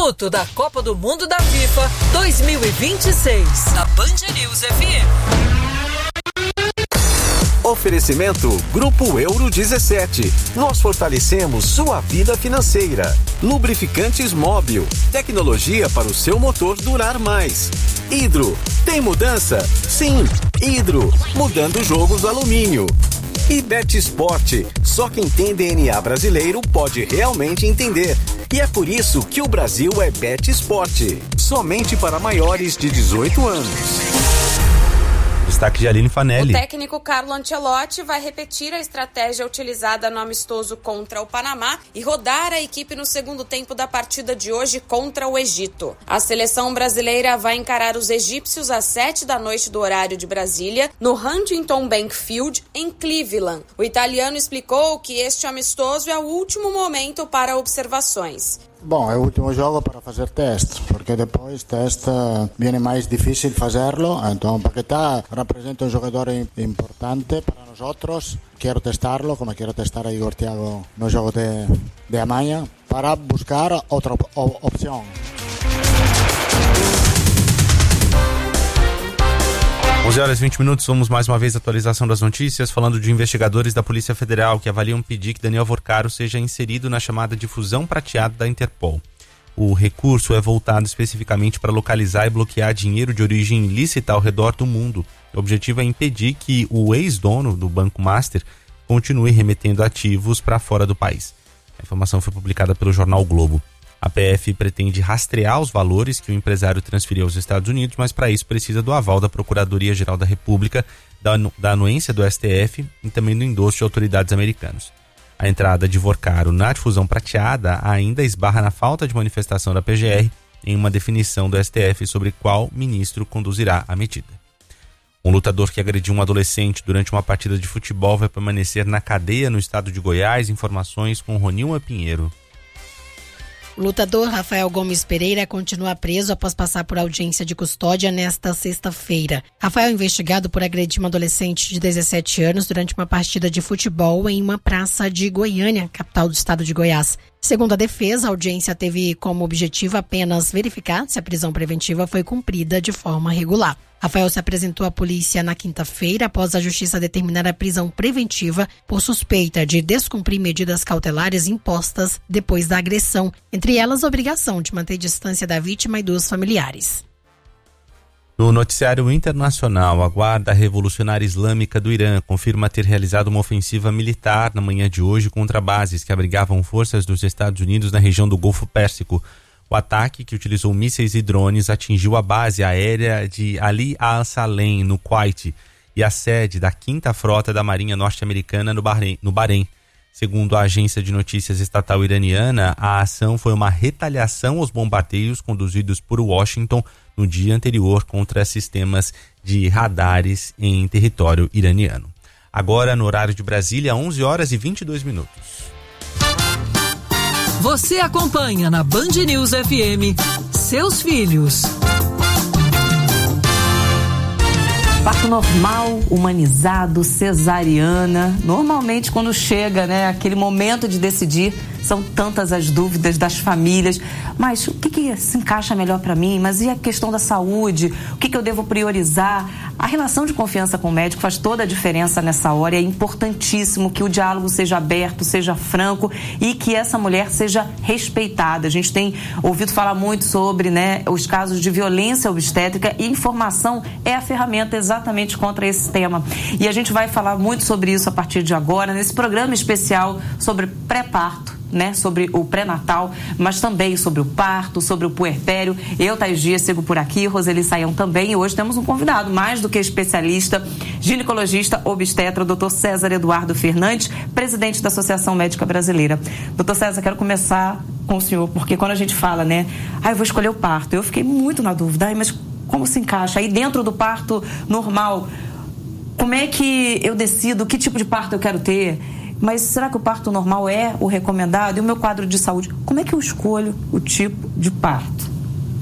minuto da Copa do Mundo da FIFA 2026. Na Band News FM. Oferecimento Grupo Euro 17. Nós fortalecemos sua vida financeira. Lubrificantes Móbil. Tecnologia para o seu motor durar mais. Hidro. Tem mudança? Sim. Hidro. Mudando o jogo do alumínio. E Bet Sport. Só quem tem DNA brasileiro pode realmente entender. E é por isso que o Brasil é Bet Sport. Somente para maiores de 18 anos. Destaque de Aline Fanelli. O técnico Carlo Ancelotti vai repetir a estratégia utilizada no amistoso contra o Panamá e rodar a equipe no segundo tempo da partida de hoje contra o Egito. A seleção brasileira vai encarar os egípcios às 7h do horário de Brasília, no Huntington Bank Field, em Cleveland. O italiano explicou que este amistoso é o último momento para observações. Bom, é o último jogo para fazer teste, porque depois teste viene mais difícil fazerlo, então Paquetá representa um jogador importante para nós outros. Quero testarlo, como quero testar a Igor Thiago no jogo de amanhã, para buscar outra opção. 11h20, vamos mais uma vez à atualização das notícias, falando de investigadores da Polícia Federal que avaliam pedir que Daniel Vorcaro seja inserido na chamada difusão prateada da Interpol. O recurso é voltado especificamente para localizar e bloquear dinheiro de origem ilícita ao redor do mundo. O objetivo é impedir que o ex-dono do Banco Master continue remetendo ativos para fora do país. A informação foi publicada pelo jornal Globo. A PF pretende rastrear os valores que o empresário transferiu aos Estados Unidos, mas para isso precisa do aval da Procuradoria-Geral da República, da anuência do STF e também do endosso de autoridades americanas. A entrada de Vorcaro na difusão prateada ainda esbarra na falta de manifestação da PGR em uma definição do STF sobre qual ministro conduzirá a medida. Um lutador que agrediu um adolescente durante uma partida de futebol vai permanecer na cadeia no estado de Goiás. Informações com Ronilma Pinheiro. O lutador Rafael Gomes Pereira continua preso após passar por audiência de custódia nesta sexta-feira. Rafael é investigado por agredir uma adolescente de 17 anos durante uma partida de futebol em uma praça de Goiânia, capital do estado de Goiás. Segundo a defesa, a audiência teve como objetivo apenas verificar se a prisão preventiva foi cumprida de forma regular. Rafael se apresentou à polícia na quinta-feira após a justiça determinar a prisão preventiva por suspeita de descumprir medidas cautelares impostas depois da agressão, entre elas a obrigação de manter distância da vítima e dos familiares. No noticiário internacional, a Guarda Revolucionária Islâmica do Irã confirma ter realizado uma ofensiva militar na manhã de hoje contra bases que abrigavam forças dos Estados Unidos na região do Golfo Pérsico. O ataque, que utilizou mísseis e drones, atingiu a base aérea de Ali Al-Salem, no Kuwait, e a sede da 5ª Frota da Marinha Norte-Americana no Bahrein. Segundo a agência de notícias estatal iraniana, a ação foi uma retaliação aos bombardeios conduzidos por Washington no dia anterior contra sistemas de radares em território iraniano. Agora, no horário de Brasília, 11h22. Você acompanha na Band News FM seus filhos. Parto normal, humanizado, cesariana. Normalmente quando chega, aquele momento de decidir, são tantas as dúvidas das famílias. Mas o que se encaixa melhor para mim? Mas e a questão da saúde? O que eu devo priorizar? A relação de confiança com o médico faz toda a diferença nessa hora. É importantíssimo que o diálogo seja aberto, seja franco e que essa mulher seja respeitada. A gente tem ouvido falar muito sobre os casos de violência obstétrica e informação é a ferramenta exatamente contra esse tema. E a gente vai falar muito sobre isso a partir de agora, nesse programa especial sobre pré-parto, sobre o pré-natal, mas também sobre o parto, sobre o puerpério. Eu, Thaís Dias, sigo por aqui, Roseli Saião também, e hoje temos um convidado mais do que especialista, ginecologista obstetra, o Dr. César Eduardo Fernandes, presidente da Associação Médica Brasileira. Dr. César, quero começar com o senhor, porque quando a gente fala, eu vou escolher o parto, eu fiquei muito na dúvida, mas como se encaixa? Aí dentro do parto normal, como é que eu decido que tipo de parto eu quero ter? Mas será que o parto normal é o recomendado? E o meu quadro de saúde? Como é que eu escolho o tipo de parto?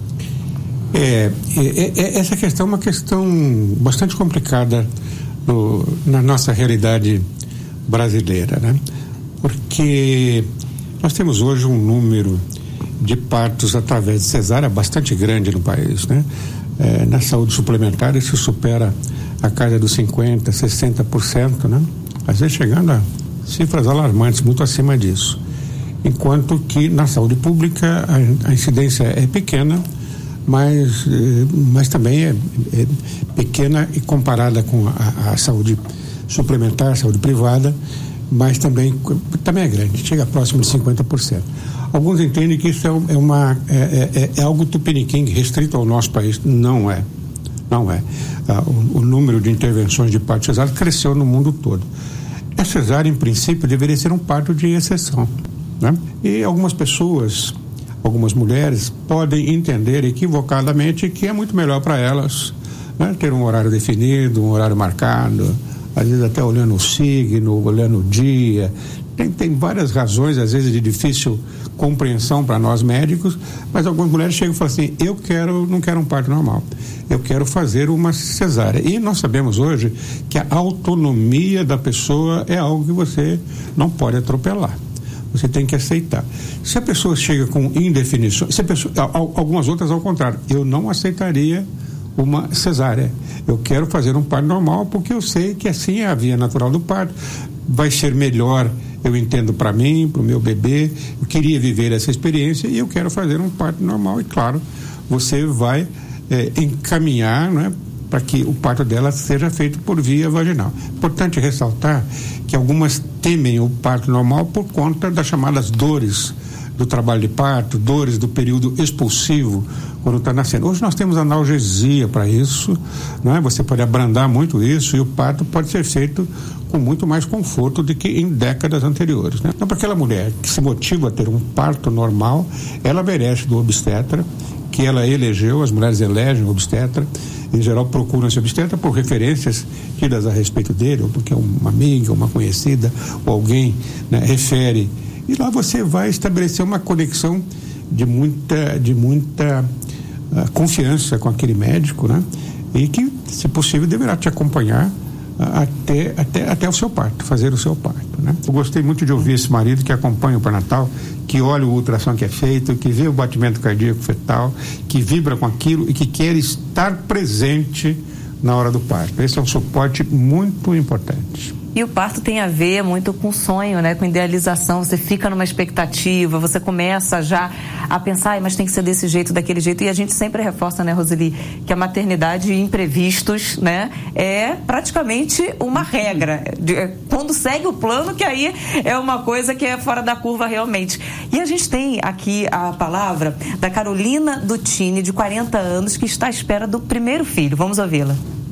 Essa questão é uma questão bastante complicada na nossa realidade brasileira, Porque nós temos hoje um número de partos através de cesárea bastante grande no país, né? Na saúde suplementar isso supera a casa dos 50%, 60%, né? Às vezes chegando a cifras alarmantes, muito acima disso. Enquanto que na saúde pública a incidência é pequena, mas também é pequena e comparada com a saúde suplementar, a saúde privada, mas também é grande, chega próximo de 50%. Alguns entendem que isso é algo tupiniquim, restrito ao nosso país. Não é. O número de intervenções de parto cesárea cresceu no mundo todo. A cesárea, em princípio, deveria ser um parto de exceção, né? E algumas pessoas, algumas mulheres, podem entender equivocadamente que é muito melhor para elas, né, ter um horário definido, um horário marcado, às vezes até olhando o signo, olhando o dia. Tem várias razões, às vezes de difícil compreensão para nós médicos, mas algumas mulheres chegam e falam assim: não quero um parto normal, eu quero fazer uma cesárea. E nós sabemos hoje que a autonomia da pessoa é algo que você não pode atropelar. Você tem que aceitar. Se a pessoa chega com indefinições, algumas outras ao contrário, eu não aceitaria uma cesárea. Eu quero fazer um parto normal porque eu sei que assim é a via natural do parto. Vai ser melhor, eu entendo, para mim, para o meu bebê. Eu queria viver essa experiência e eu quero fazer um parto normal. E claro, você vai encaminhar, né, para que o parto dela seja feito por via vaginal. Importante ressaltar que algumas temem o parto normal por conta das chamadas dores do trabalho de parto, dores do período expulsivo quando está nascendo. Hoje nós temos analgesia para isso, né? Você pode abrandar muito isso e o parto pode ser feito com muito mais conforto do que em décadas anteriores, né? Então, para aquela mulher que se motiva a ter um parto normal, ela merece do obstetra, que ela elegeu, as mulheres elegem o obstetra, em geral procuram esse obstetra por referências tidas a respeito dele, ou porque uma amiga, uma conhecida, ou alguém, né, refere. E lá você vai estabelecer uma conexão de muita confiança com aquele médico, né? E que, se possível, deverá te acompanhar até o seu parto, fazer o seu parto, né? Eu gostei muito de ouvir esse marido que acompanha o pré-natal, que olha o ultrassom que é feito, que vê o batimento cardíaco fetal, que vibra com aquilo e que quer estar presente na hora do parto. Esse é um suporte muito importante. E o parto tem a ver muito com sonho, né? Com idealização. Você fica numa expectativa, você começa já a pensar, mas tem que ser desse jeito, daquele jeito. E a gente sempre reforça, né, Roseli, que a maternidade e imprevistos, né, é praticamente uma regra. Quando segue o plano, que aí é uma coisa que é fora da curva realmente. E a gente tem aqui a palavra da Carolina Dutini, de 40 anos, que está à espera do primeiro filho. Vamos ouvi-la.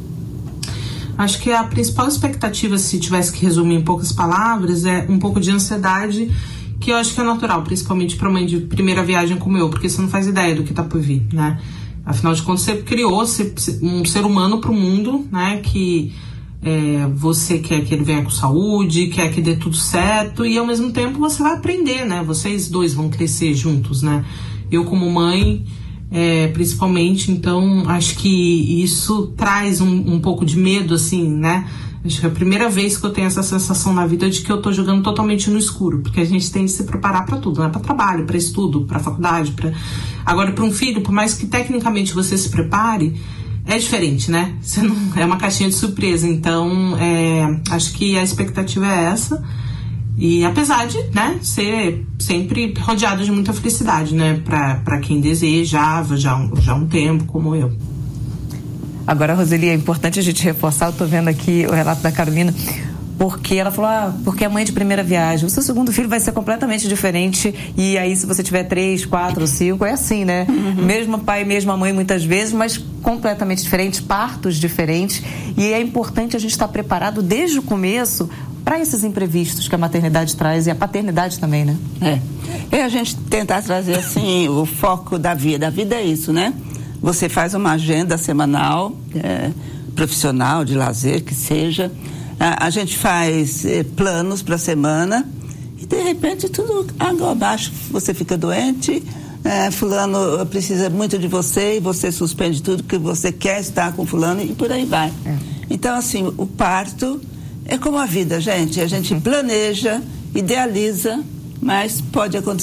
Acho que a principal expectativa, se tivesse que resumir em poucas palavras, é um pouco de ansiedade, que eu acho que é natural, principalmente para mãe de primeira viagem como eu, porque você não faz ideia do que está por vir, né? Afinal de contas, você criou um ser humano para o mundo, né? Que você quer que ele venha com saúde, quer que dê tudo certo, e ao mesmo tempo você vai aprender, né? Vocês dois vão crescer juntos, né? Eu como mãe... principalmente, então acho que isso traz um pouco de medo, assim, né? Acho que é a primeira vez que eu tenho essa sensação na vida de que eu tô jogando totalmente no escuro, porque a gente tem de se preparar para tudo, né? Para trabalho, para estudo, para faculdade, agora para um filho, por mais que tecnicamente você se prepare, é diferente, né? Você não... é uma caixinha de surpresa, então acho que a expectativa é essa. E apesar de, né, ser sempre rodeado de muita felicidade, né, para quem desejava já um tempo, como eu. Agora, Roseli, é importante a gente reforçar, eu tô vendo aqui o relato da Carolina, porque ela falou, porque é mãe de primeira viagem, o seu segundo filho vai ser completamente diferente, e aí se você tiver 3, 4, 5, é assim, né? Uhum. Mesmo pai, mesma mãe muitas vezes, mas completamente diferentes, partos diferentes, e é importante a gente estar preparado desde o começo para esses imprevistos que a maternidade traz e a paternidade também, né? E a gente tentar trazer, assim, o foco da vida. A vida é isso, né? Você faz uma agenda semanal, profissional, de lazer, que seja. A gente faz planos para a semana e, de repente, tudo água abaixo. Você fica doente, fulano precisa muito de você e você suspende tudo que você quer estar com fulano e por aí vai. Então, assim, o parto... é como a vida, gente. A gente planeja, idealiza, mas pode acontecer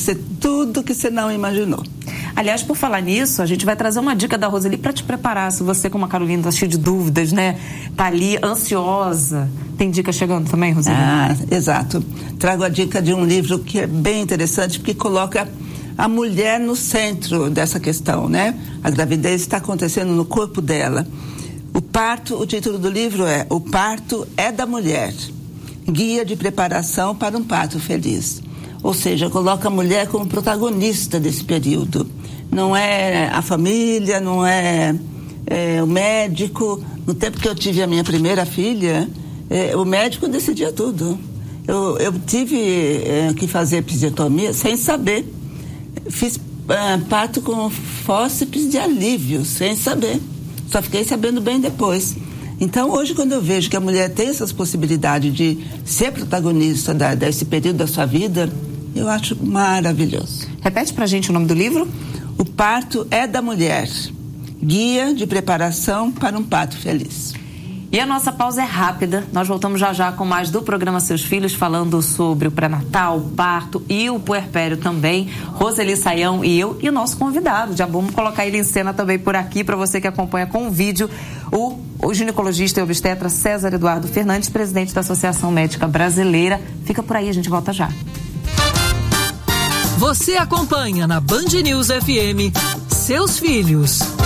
tudo que você não imaginou. Aliás, por falar nisso, a gente vai trazer uma dica da Roseli para te preparar. Se você, como a Carolina, está cheia de dúvidas, né? Tá ali ansiosa. Tem dica chegando também, Roseli? Exato. Trago a dica de um livro que é bem interessante, porque coloca a mulher no centro dessa questão, né? A gravidez está acontecendo no corpo dela. O título do livro é O Parto é da Mulher. Guia de preparação para um parto feliz. Ou seja, coloca a mulher como protagonista desse período. Não é a família, não é o médico. No tempo que eu tive a minha primeira filha, o médico decidia tudo. Eu tive que fazer episiotomia sem saber. Fiz parto com fórceps de alívio, sem saber. Só fiquei sabendo bem depois. Então, hoje, quando eu vejo que a mulher tem essas possibilidades de ser protagonista desse período da sua vida, eu acho maravilhoso. Repete pra gente o nome do livro? O Parto é da Mulher. Guia de preparação para um parto feliz. E a nossa pausa é rápida. Nós voltamos já com mais do programa Seus Filhos, falando sobre o pré-natal, o parto e o puerpério também. Roseli Saião e eu e o nosso convidado. Já vamos colocar ele em cena também por aqui, para você que acompanha com o vídeo, o ginecologista e obstetra César Eduardo Fernandes, presidente da Associação Médica Brasileira. Fica por aí, a gente volta já. Você acompanha na Band News FM Seus Filhos.